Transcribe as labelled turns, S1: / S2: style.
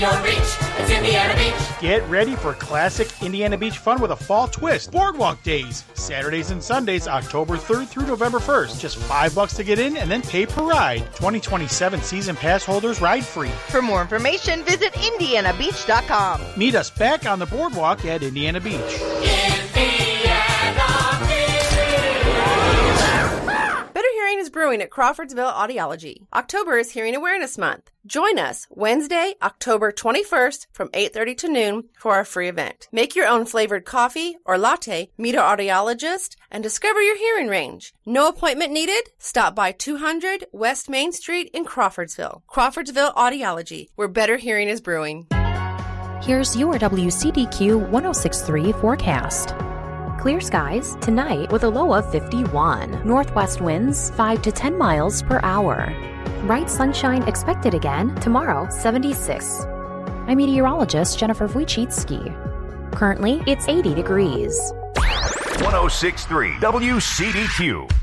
S1: It's Indiana Beach.
S2: Get ready for classic Indiana Beach fun with a fall twist. Boardwalk Days, Saturdays and Sundays, October 3rd through November 1st. Just $5 to get in and then pay per ride. 2027 season pass holders ride free.
S3: For more information, visit indianabeach.com.
S2: Meet us back on the boardwalk at Indiana Beach.
S4: Better Hearing is brewing at Crawfordsville Audiology. October is Hearing Awareness Month. Join us Wednesday, October 21st from 8:30 to noon for our free event. Make your own flavored coffee or latte, meet our audiologist, and discover your hearing range. No appointment needed? Stop by 200 West Main Street in Crawfordsville. Crawfordsville Audiology, where better hearing is brewing.
S5: Here's your WCDQ 106.3 forecast. Clear skies tonight with a low of 51. Northwest winds 5 to 10 miles per hour. Bright sunshine expected again tomorrow, 76. I'm meteorologist Jennifer Wojcicki. Currently, it's 80 degrees.
S6: 106.3 WCDQ.